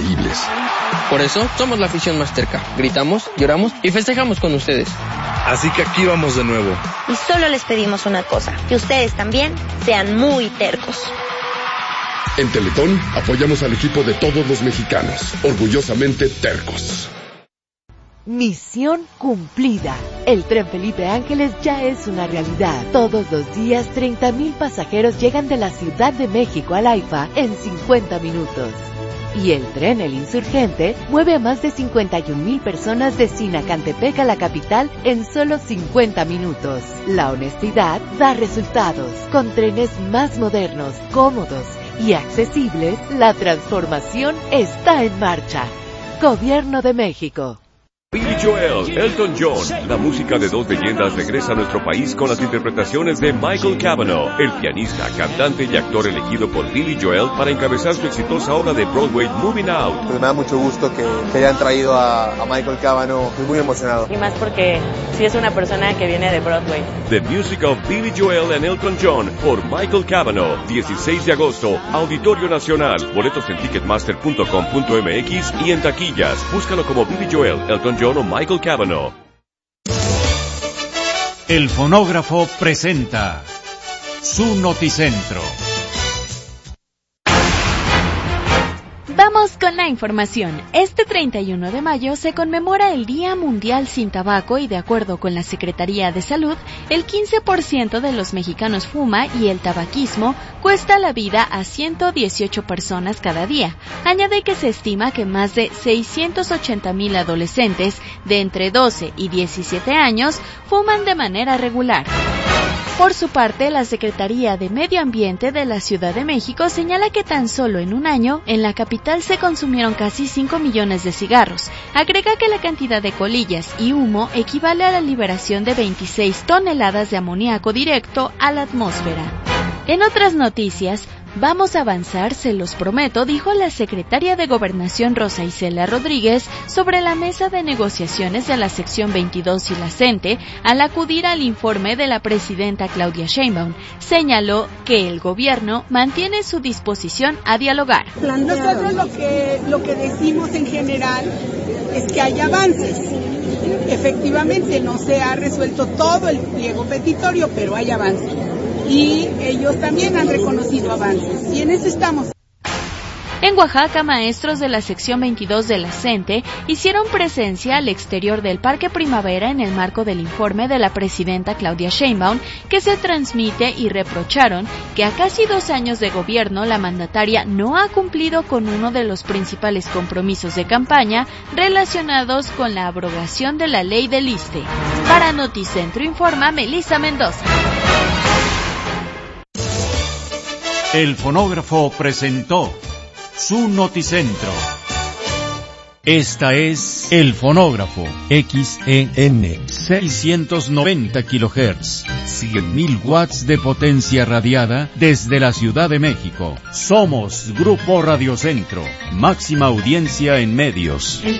increíbles. Por eso somos la afición más terca. Gritamos, lloramos y festejamos con ustedes. Así que aquí vamos de nuevo. Y solo les pedimos una cosa, que ustedes también sean muy tercos. En Teletón apoyamos al equipo de todos los mexicanos, orgullosamente tercos. Misión cumplida. El tren Felipe Ángeles ya es una realidad. Todos los días 30,000 pasajeros llegan de la Ciudad de México al AIFA en 50 minutos. Y el tren El Insurgente mueve a más de 51,000 personas de Sinacantepec a la capital en solo 50 minutos. La honestidad da resultados. Con trenes más modernos, cómodos y accesibles, la transformación está en marcha. Gobierno de México. Billy Joel, Elton John, la música de dos leyendas regresa a nuestro país con las interpretaciones de Michael Cavanaugh, el pianista, cantante y actor elegido por Billy Joel para encabezar su exitosa obra de Broadway Moving Out. Pues me da mucho gusto que hayan traído a Michael Cavanaugh, estoy muy emocionado. Y más porque sí es una persona que viene de Broadway. The Music of Billy Joel and Elton John por Michael Cavanaugh, 16 de agosto, Auditorio Nacional, boletos en ticketmaster.com.mx y en taquillas. Búscalo como Billy Joel, Elton John o Michael Cavanaugh. El fonógrafo presenta su Noticentro. Vamos con la información. Este 31 de mayo se conmemora el Día Mundial sin Tabaco y de acuerdo con la Secretaría de Salud, el 15% de los mexicanos fuma y el tabaquismo cuesta la vida a 118 personas cada día. Añade que se estima que más de 680,000 adolescentes de entre 12 y 17 años fuman de manera regular. Por su parte, la Secretaría de Medio Ambiente de la Ciudad de México señala que tan solo en un año, en la capital se consumieron casi 5 millones de cigarros. Agrega que la cantidad de colillas y humo equivale a la liberación de 26 toneladas de amoníaco directo a la atmósfera. En otras noticias, vamos a avanzar, se los prometo, dijo la secretaria de Gobernación Rosa Isela Rodríguez sobre la mesa de negociaciones de la sección 22 y la CENTE al acudir al informe de la presidenta Claudia Sheinbaum. Señaló que el gobierno mantiene su disposición a dialogar. Nosotros lo que decimos en general es que hay avances. Efectivamente no se ha resuelto todo el pliego petitorio, pero hay avances. Y ellos también han reconocido avances, y en eso estamos. En Oaxaca, maestros de la sección 22 de la CENTE hicieron presencia al exterior del Parque Primavera en el marco del informe de la presidenta Claudia Sheinbaum que se transmite y reprocharon que a casi 2 años de gobierno la mandataria no ha cumplido con uno de los principales compromisos de campaña relacionados con la abrogación de la ley del ISSSTE. Para Noticentro informa Melissa Mendoza. El fonógrafo presentó su Noticentro. Esta es El Fonógrafo, XEN 690 kHz, 100,000 watts de potencia radiada desde la Ciudad de México. Somos Grupo Radio Centro, máxima audiencia en medios.